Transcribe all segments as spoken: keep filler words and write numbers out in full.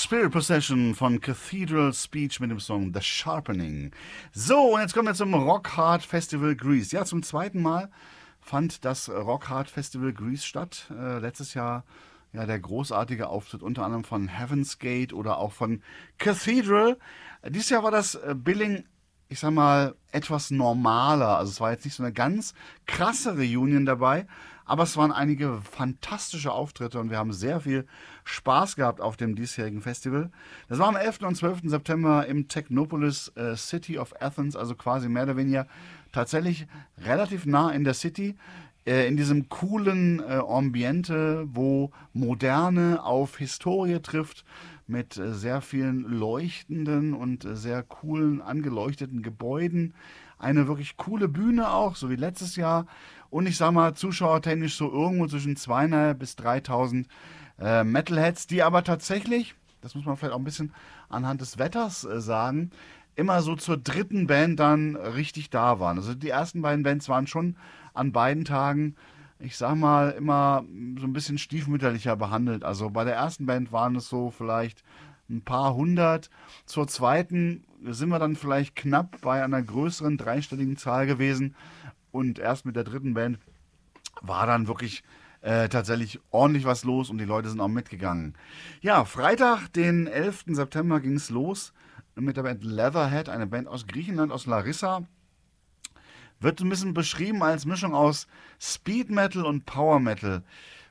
Spirit Procession von Cathedral Speech mit dem Song The Sharpening. So, und jetzt kommen wir zum Rock Hard Festival Greece. Ja, zum zweiten Mal fand das Rock Hard Festival Greece statt. Äh, letztes Jahr ja der großartige Auftritt unter anderem von Heaven's Gate oder auch von Cathedral. Äh, dieses Jahr war das äh, Billing, ich sag mal, etwas normaler. Also es war jetzt nicht so eine ganz krasse Reunion dabei, aber es waren einige fantastische Auftritte und wir haben sehr viel Spaß gehabt auf dem diesjährigen Festival. Das war am elften und zwölften September im Technopolis äh, City of Athens, also quasi mehr oder weniger tatsächlich relativ nah in der City, äh, in diesem coolen äh, Ambiente, wo Moderne auf Historie trifft, mit äh, sehr vielen leuchtenden und äh, sehr coolen angeleuchteten Gebäuden. Eine wirklich coole Bühne auch, so wie letztes Jahr. Und ich sag mal, zuschauertechnisch so irgendwo zwischen zweitausendfünfhundert bis dreitausend äh, Metalheads, die aber tatsächlich, das muss man vielleicht auch ein bisschen anhand des Wetters äh, sagen, immer so zur dritten Band dann richtig da waren. Also die ersten beiden Bands waren schon an beiden Tagen, ich sag mal, immer so ein bisschen stiefmütterlicher behandelt. Also bei der ersten Band waren es so vielleicht ein paar hundert. Zur zweiten sind wir dann vielleicht knapp bei einer größeren dreistelligen Zahl gewesen. Und erst mit der dritten Band war dann wirklich äh, tatsächlich ordentlich was los und die Leute sind auch mitgegangen. Ja, Freitag, den elften September ging es los mit der Band Leatherhead, eine Band aus Griechenland, aus Larissa. Wird ein bisschen beschrieben als Mischung aus Speed Metal und Power Metal.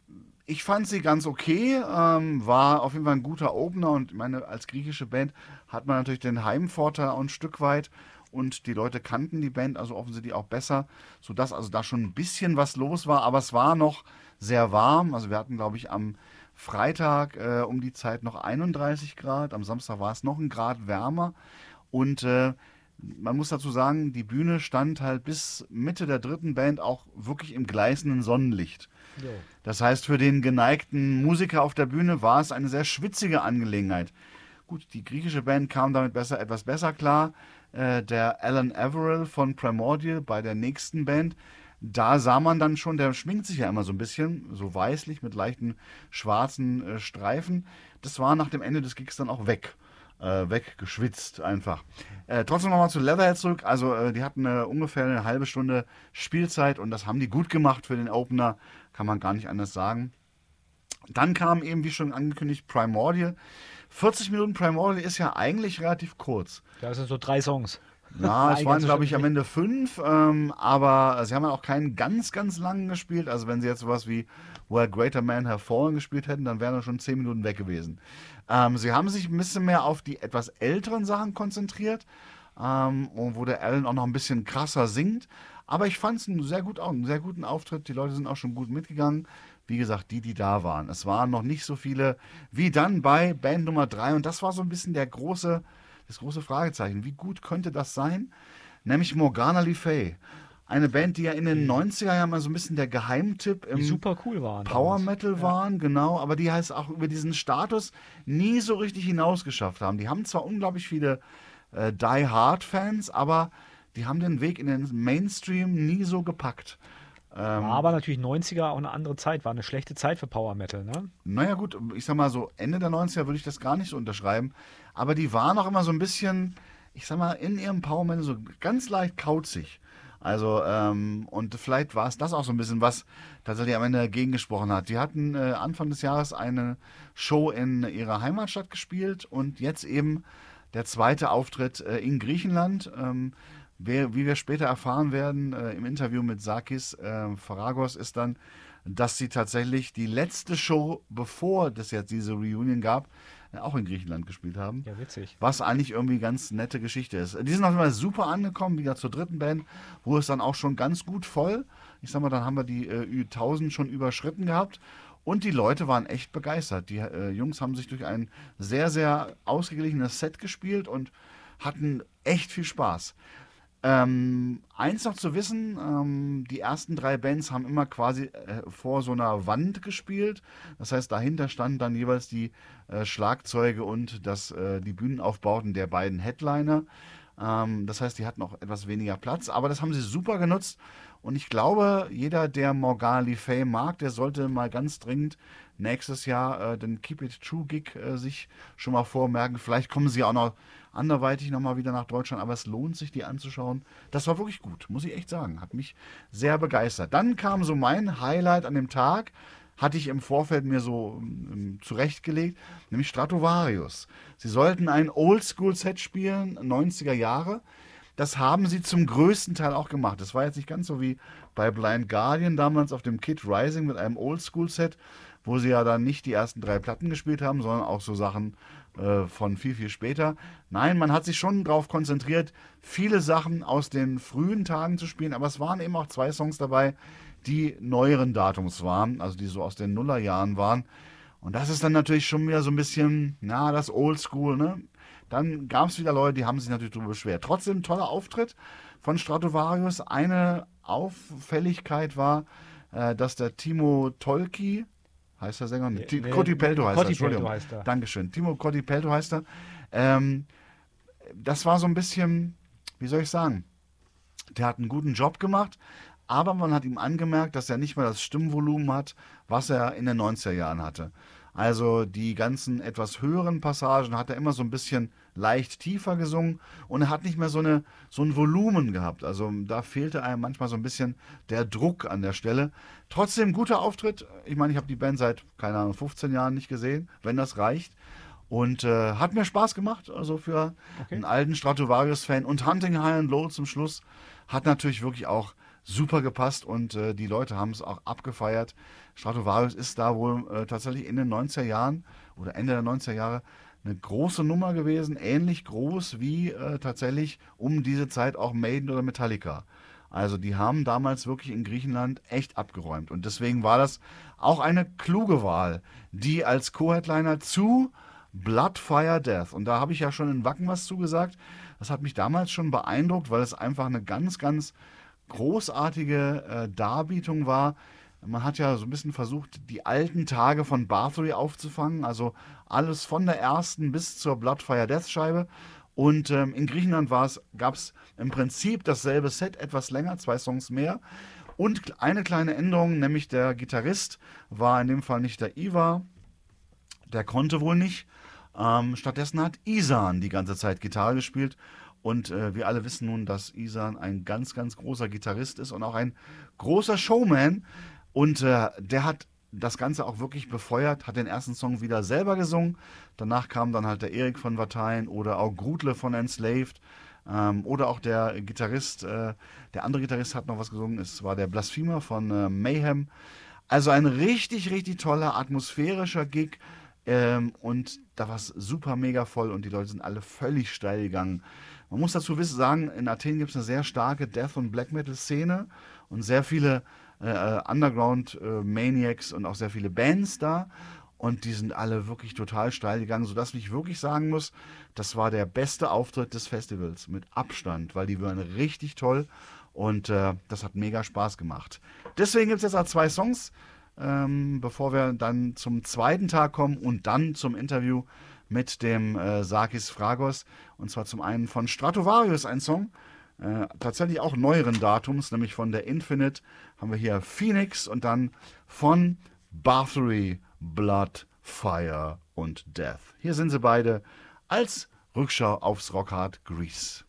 Ich fand sie ganz okay, ähm, war auf jeden Fall ein guter Opener und ich meine, als griechische Band hat man natürlich den Heimvorteil auch ein Stück weit und die Leute kannten die Band also offensichtlich auch besser, sodass also da schon ein bisschen was los war, aber es war noch sehr warm. Also wir hatten, glaube ich, am Freitag äh, um die Zeit noch einunddreißig Grad, am Samstag war es noch ein Grad wärmer und äh, man muss dazu sagen, die Bühne stand halt bis Mitte der dritten Band auch wirklich im gleißenden Sonnenlicht. Jo. Das heißt, für den geneigten Musiker auf der Bühne war es eine sehr schwitzige Angelegenheit. Gut, die griechische Band kam damit besser, etwas besser klar. Äh, der Alan Averill von Primordial bei der nächsten Band, da sah man dann schon, der schminkt sich ja immer so ein bisschen, so weißlich mit leichten schwarzen äh, Streifen. Das war nach dem Ende des Gigs dann auch weg. Äh, weggeschwitzt einfach. Äh, trotzdem nochmal zu Leatherhead zurück. Also äh, die hatten äh, ungefähr eine halbe Stunde Spielzeit und das haben die gut gemacht für den Opener. Kann man gar nicht anders sagen. Dann kam eben, wie schon angekündigt, Primordial. vierzig Minuten Primordial ist ja eigentlich relativ kurz. Ja, das sind so drei Songs. Ja, es Nein, waren, ganz glaube ich, am bestimmt Ende fünf, ähm, aber sie haben ja auch keinen ganz, ganz langen gespielt. Also wenn sie jetzt sowas wie Where Greater Men Have Fallen gespielt hätten, dann wären wir schon zehn Minuten weg gewesen. Ähm, sie haben sich ein bisschen mehr auf die etwas älteren Sachen konzentriert, ähm, und wo der Alan auch noch ein bisschen krasser singt. Aber ich fand es einen sehr, gut, einen sehr guten Auftritt. Die Leute sind auch schon gut mitgegangen. Wie gesagt, die, die da waren. Es waren noch nicht so viele wie dann bei Band Nummer drei. Und das war so ein bisschen der große, das große Fragezeichen. Wie gut könnte das sein? Nämlich Morgana Le Fay. Eine Band, die ja in den neunziger Jahren mal so ein bisschen der Geheimtipp im Die super cool waren. Power damals. Metal Ja. waren, genau, aber die heißt auch über diesen Status nie so richtig hinausgeschafft haben. Die haben zwar unglaublich viele äh, Die Hard Fans, aber die haben den Weg in den Mainstream nie so gepackt. Ähm, War aber natürlich neunziger auch eine andere Zeit, war eine schlechte Zeit für Power Metal, ne? naja gut, ich sag mal so Ende der neunziger würde ich das gar nicht so unterschreiben, aber die waren auch immer so ein bisschen, ich sag mal, in ihrem Power Metal so ganz leicht kauzig. Also, ähm, und vielleicht war es das auch so ein bisschen, was tatsächlich am Ende dagegen gesprochen hat. Die hatten äh, Anfang des Jahres eine Show in ihrer Heimatstadt gespielt und jetzt eben der zweite Auftritt äh, in Griechenland. Ähm, wer, wie wir später erfahren werden äh, im Interview mit Sakis äh, Faragos, ist dann, dass sie tatsächlich die letzte Show, bevor es jetzt diese Reunion gab, äh, auch in Griechenland gespielt haben. Ja, witzig. Was eigentlich irgendwie ganz nette Geschichte ist. Die sind auf jeden Fall super angekommen, wieder zur dritten Band, wo es dann auch schon ganz gut voll. Ich sag mal, dann haben wir die äh, tausend schon überschritten gehabt. Und die Leute waren echt begeistert. Die äh, Jungs haben sich durch ein sehr, sehr ausgeglichenes Set gespielt und hatten echt viel Spaß. Ähm, eins noch zu wissen, ähm, die ersten drei Bands haben immer quasi äh, vor so einer Wand gespielt. Das heißt, dahinter standen dann jeweils die äh, Schlagzeuge und das, äh, die Bühnenaufbauten der beiden Headliner. Ähm, das heißt, die hatten auch etwas weniger Platz, aber das haben sie super genutzt. Und ich glaube, jeder, der Morgana Le Fay mag, der sollte mal ganz dringend nächstes Jahr äh, den Keep It True Gig äh, sich schon mal vormerken. Vielleicht kommen sie auch noch anderweitig nochmal wieder nach Deutschland, aber es lohnt sich, die anzuschauen. Das war wirklich gut, muss ich echt sagen. Hat mich sehr begeistert. Dann kam so mein Highlight an dem Tag, hatte ich im Vorfeld mir so ähm, zurechtgelegt, nämlich Stratovarius. Sie sollten ein Oldschool-Set spielen, neunziger Jahre. Das haben sie zum größten Teil auch gemacht. Das war jetzt nicht ganz so wie bei Blind Guardian damals auf dem Kid Rising mit einem Oldschool-Set, wo sie ja dann nicht die ersten drei Platten gespielt haben, sondern auch so Sachen äh, von viel, viel später. Nein, man hat sich schon darauf konzentriert, viele Sachen aus den frühen Tagen zu spielen, aber es waren eben auch zwei Songs dabei, die neueren Datums waren, also die so aus den Nullerjahren waren. Und das ist dann natürlich schon wieder so ein bisschen, na, das Oldschool, ne? Dann gab es wieder Leute, die haben sich natürlich darüber beschwert. Trotzdem toller Auftritt von Stratovarius. Eine Auffälligkeit war, äh, dass der Timo Tolki, heißt der Sänger? Nee, nee, Kotipelto heißt er, Kotipelto heißt er. Dankeschön. Timo Kotipelto heißt er. Ähm, das war so ein bisschen, wie soll ich sagen, der hat einen guten Job gemacht, aber man hat ihm angemerkt, dass er nicht mehr das Stimmvolumen hat, was er in den neunziger Jahren hatte. Also die ganzen etwas höheren Passagen hat er immer so ein bisschen leicht tiefer gesungen und er hat nicht mehr so, eine, so ein Volumen gehabt. Also da fehlte einem manchmal so ein bisschen der Druck an der Stelle. Trotzdem guter Auftritt. Ich meine, ich habe die Band seit, keine Ahnung, fünfzehn Jahren nicht gesehen, wenn das reicht. Und äh, hat mir Spaß gemacht, also für okay. einen alten Stratovarius-Fan. Und Hunting High and Low zum Schluss hat natürlich wirklich auch super gepasst und äh, die Leute haben es auch abgefeiert. Stratovarius ist da wohl äh, tatsächlich in den neunziger Jahren oder Ende der neunziger Jahre eine große Nummer gewesen, ähnlich groß wie äh, tatsächlich um diese Zeit auch Maiden oder Metallica. Also die haben damals wirklich in Griechenland echt abgeräumt und deswegen war das auch eine kluge Wahl, die als Co-Headliner zu Blood, Fire, Death. Und da habe ich ja schon in Wacken was zugesagt. Das hat mich damals schon beeindruckt, weil es einfach eine ganz, ganz großartige äh, Darbietung war. Man hat ja so ein bisschen versucht, die alten Tage von Bathory aufzufangen, also alles von der ersten bis zur Blood, Fire, Death Scheibe. Und ähm, in Griechenland gab es im Prinzip dasselbe Set, etwas länger, zwei Songs mehr. Und eine kleine Änderung, nämlich der Gitarrist war in dem Fall nicht der Ivar, der konnte wohl nicht. Ähm, stattdessen hat Isan die ganze Zeit Gitarre gespielt. Und äh, wir alle wissen nun, dass Isan ein ganz, ganz großer Gitarrist ist und auch ein großer Showman. Und äh, der hat das Ganze auch wirklich befeuert, hat den ersten Song wieder selber gesungen. Danach kam dann halt der Erik von Vatein oder auch Grutle von Enslaved. Ähm, oder auch der Gitarrist, äh, der andere Gitarrist hat noch was gesungen, es war der Blasphemer von äh, Mayhem. Also ein richtig, richtig toller, atmosphärischer Gig. Ähm, und da war es super mega voll und die Leute sind alle völlig steil gegangen. Man muss dazu wissen, sagen, in Athen gibt es eine sehr starke Death- und Black Metal-Szene und sehr viele äh, Underground-Maniacs äh, und auch sehr viele Bands da. Und die sind alle wirklich total steil gegangen, sodass ich wirklich sagen muss, das war der beste Auftritt des Festivals mit Abstand, weil die waren richtig toll und äh, das hat mega Spaß gemacht. Deswegen gibt es jetzt auch zwei Songs, ähm, bevor wir dann zum zweiten Tag kommen und dann zum Interview mit dem äh, Sakis Fragos. Und zwar zum einen von Stratovarius ein Song, äh, tatsächlich auch neueren Datums, nämlich von der Infinite haben wir hier Phoenix und dann von Bathory, Blood, Fire und Death. Hier sind sie beide als Rückschau aufs Rockhard Grease.